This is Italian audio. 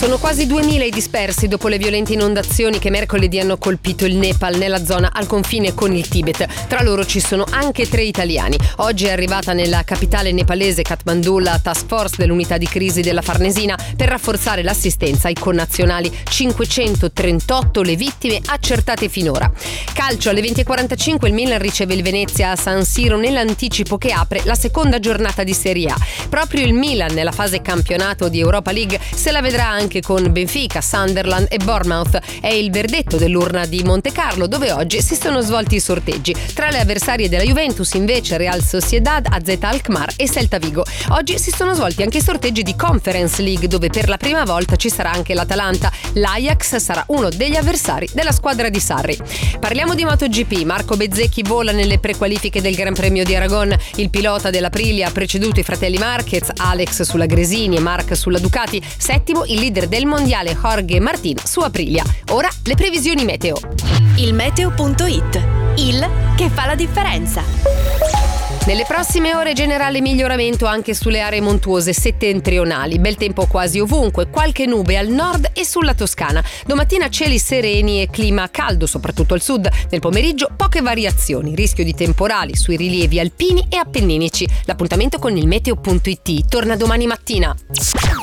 Sono quasi 2000 i dispersi dopo le violente inondazioni che mercoledì hanno colpito il Nepal nella zona al confine con il Tibet. Tra loro ci sono anche 3 italiani. Oggi è arrivata nella capitale nepalese Kathmandu la task force dell'unità di crisi della Farnesina per rafforzare l'assistenza ai connazionali. 538 le vittime accertate finora. Calcio, alle 20:45 il Milan riceve il Venezia a San Siro nell'anticipo che apre la seconda giornata di Serie A. Proprio il Milan nella fase campionato di Europa League se la vedrà anche con Benfica, Sunderland e Bournemouth. È il verdetto dell'urna di Montecarlo, dove oggi si sono svolti i sorteggi. Tra le avversarie della Juventus invece Real Sociedad, AZ Alkmaar e Celta Vigo. Oggi si sono svolti anche i sorteggi di Conference League, dove per la prima volta ci sarà anche l'Atalanta. L'Ajax sarà uno degli avversari della squadra di Sarri. Parliamo di MotoGP. Marco Bezzecchi vola nelle prequalifiche del Gran Premio di Aragon. Il pilota dell'Aprilia ha preceduto i fratelli Marquez, Alex sulla Gresini e Marc sulla Ducati. Settimo il leader del mondiale Jorge Martin su Aprilia. Ora le previsioni meteo. Il meteo.it, il che fa la differenza. Nelle prossime ore generale miglioramento anche sulle aree montuose settentrionali. Bel tempo quasi ovunque, qualche nube al nord e sulla Toscana. Domattina cieli sereni e clima caldo, soprattutto al sud. Nel pomeriggio poche variazioni, rischio di temporali sui rilievi alpini e appenninici. L'appuntamento con il meteo.it torna domani mattina.